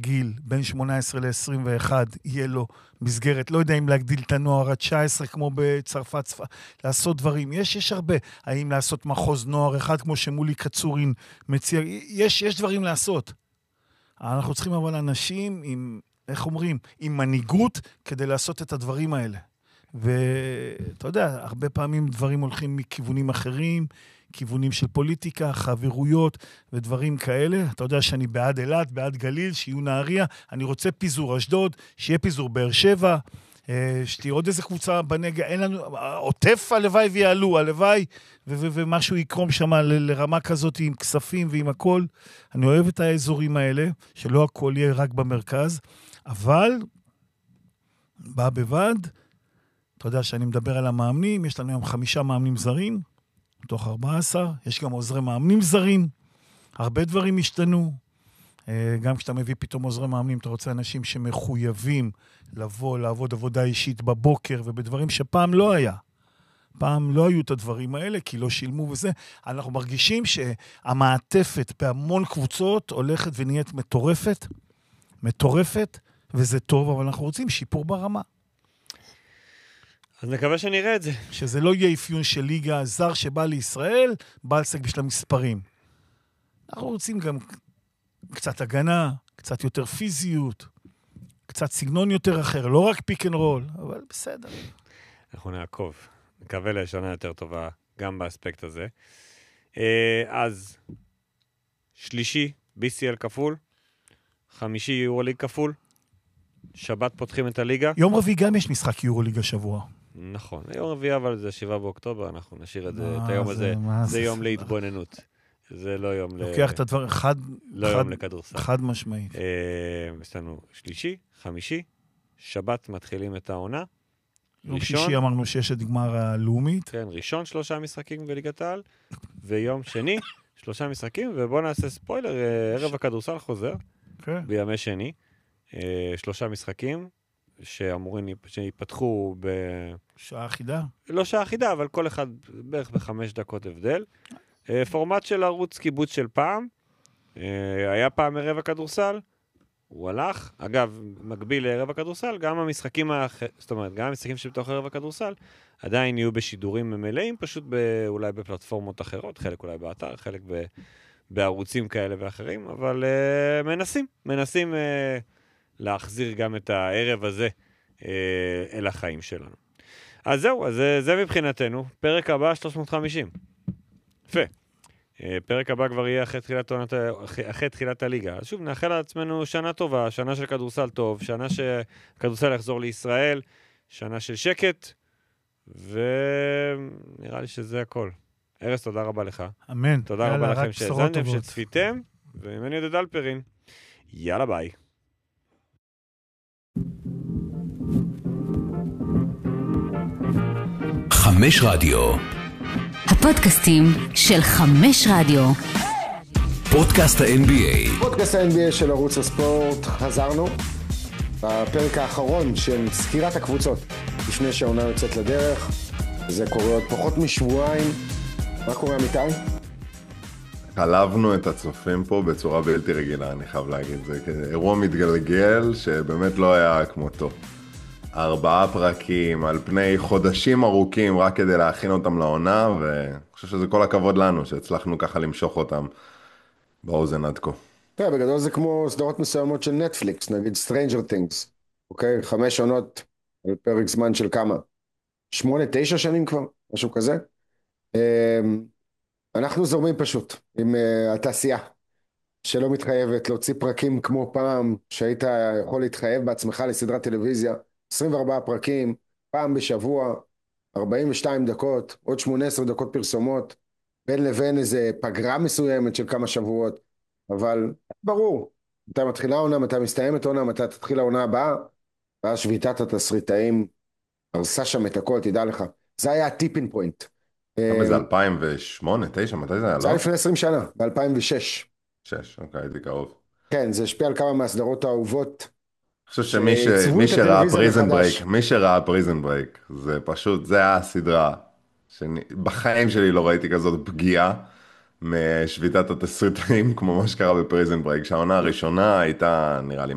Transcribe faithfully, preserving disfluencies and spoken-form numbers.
הגיל, בין שמונה עשרה ל-עשרים ואחת, יהיה לו מסגרת, לא יודע אם להגדיל את הנוער עד תשע עשרה, כמו בצרפת, לעשות דברים. יש, יש הרבה. האם לעשות מחוז נוער אחד, כמו שמולי קצורין מציע, יש, יש דברים לעשות. אנחנו צריכים אבל אנשים עם, איך אומרים, עם מנהיגות, כדי לעשות את הדברים האלה. ואתה יודע, הרבה פעמים דברים הולכים מכיוונים אחרים, כיוונים של פוליטיקה, חברויות ודברים כאלה. אתה יודע שאני בעד אילת, בעד גליל, שיהיו נהריה. אני רוצה פיזור אשדוד, שיהיה פיזור באר שבע, שתהיה עוד איזה קבוצה בנגע. אין לנו, עוטף הלוואי ויעלו, הלוואי, ו- ו- ומשהו יקרום שם ל- לרמה כזאת עם כספים ועם הכל. אני אוהב את האזורים האלה, שלא הכל יהיה רק במרכז, אבל בא בבד, אתה יודע שאני מדבר על המאמנים, יש לנו היום חמישה מאמנים זרים, מתוך ארבע עשרה, יש גם עוזרי מאמנים זרים, הרבה דברים השתנו, גם כשאתה מביא פתאום עוזרי מאמנים, אתה רוצה אנשים שמחויבים לבוא, לעבוד עבודה אישית בבוקר, ובדברים שפעם לא היה. פעם לא היו את הדברים האלה, כי לא שילמו וזה. אנחנו מרגישים שהמעטפת בהמון קבוצות הולכת ונהיית מטורפת, מטורפת, וזה טוב, אבל אנחנו רוצים שיפור ברמה. אז נקווה שנראה את זה. שזה לא יהיה אפיון של ליגה זר שבא לישראל, בא לסק בשביל המספרים. אנחנו רוצים גם קצת הגנה, קצת יותר פיזיות, קצת סגנון יותר אחר, לא רק פיק אנד רול, אבל בסדר. אנחנו נעקוב. נקווה לשנה יותר טובה גם באספקט הזה. אז שלישי, בי סי אל כפול, חמישי יורוליג כפול, שבת פותחים את הליגה. יום רביעי גם יש משחק יורוליג השבוע. נכון, יום רביעי אבל זה שבעה באוקטובר, אנחנו נשאיר את, זה, את היום הזה, זה, זה יום להתבוננות. זה לא יום לוקח ל... את הדבר, חד, לא חד, יום לכדורסל. חד משמעית. אה, יש לנו שלישי, חמישי, שבת מתחילים את העונה. יום שישי אמרנו שיש את גמר הלאומית. כן, ראשון שלושה משחקים בליגת העל, ויום שני שלושה משחקים, ובואו נעשה ספוילר, ערב הכדורסל חוזר, כן. בימי שני, שלושה משחקים, שאמורים שיפתחו ב... שעה אחידה? לא שעה אחידה, אבל כל אחד בערך בחמש דקות הבדל. פורמט של ערוץ קיבוץ של פעם, היה פעם ערב הכדורסל, הוא הלך, אגב, מקביל לערב הכדורסל, גם המשחקים, האח... זאת אומרת, גם המשחקים שבתוך ערב הכדורסל, עדיין יהיו בשידורים מלאים, פשוט ב... אולי בפלטפורמות אחרות, חלק אולי באתר, חלק ב... בערוצים כאלה ואחרים, אבל uh, מנסים, מנסים uh, להחזיר גם את הערב הזה uh, אל החיים שלנו. אז זהו, אז זה, זה מבחינתנו, פרק הבא שלוש מאות וחמישים. יפה. פרק הבא כבר יהיה אחרי תחילת, אחרי תחילת הליגה. אז שוב, נאחל לעצמנו שנה טובה, שנה של כדורסל טוב, שנה שכדורסל יחזור לישראל, שנה של שקט, ונראה לי שזה הכל. ארז, תודה רבה לך. אמן. תודה רבה לכם שהזנתם, שצפיתם, ומני יודעת אלפרין. יאללה ביי. חמש רדיו. הפודקאסטים של חמש רדיו. פודקאסט ה-אן בי איי. פודקאסט ה-אן בי איי של ערוץ הספורט. חזרנו בפרק האחרון של סקירת הקבוצות לפני שהעונה יוצאת לדרך. זה קורה עוד פחות משבועיים. מה קורה, אמיתי? חלבנו את הצופים פה בצורה בלתי רגילה, אני חייב להגיד. זה אירוע מתגלגל שבאמת לא היה כמותו. ארבעה פרקים על פני חודשים ארוכים רק כדי להכין אותם לעונה, ואני חושב שזה כל הכבוד לנו שהצלחנו ככה למשוך אותם באוזן עד כה. כן, בגדול זה כמו סדרות מסוימות של נטפליקס, נגיד Stranger Things, אוקיי? חמש עונות על פרק זמן של כמה? שמונה, תשע שנים כבר, משהו כזה. אנחנו זורמים פשוט עם התעשייה שלא מתחייבת להוציא פרקים כמו פעם, שהיית יכול להתחייב בעצמך לסדרת טלוויזיה, עשרים וארבעה פרקים, פעם בשבוע, ארבעים ושתיים דקות, עוד שמונה עשרה דקות פרסומות, בין לבין איזה פגרה מסוימת של כמה שבועות, אבל ברור, מתי מתחילה העונה, מתי מסתיימת העונה, מתי תתחיל העונה הבאה, ואז שביתת התסריטאים הרסה שם את הכל, תדע לך. זה היה הטיפין פוינט. כמה זה אלפיים ושמונה, תשע, מתי זה היה? זה היה לפני עשרים שנה, ב-אלפיים ושש. שש, אוקיי, הייתי קרוב. כן, זה השפיע על כמה מהסדרות האהובות. אני חושב שמי שראה פריזן ברייק, מי שראה פריזן ברייק, זה פשוט, זה היה הסדרה, בחיים שלי לא ראיתי כזאת פגיעה משביתת התסריטאים, כמו מה שקרה בפריזן ברייק, שהעונה הראשונה הייתה, נראה לי,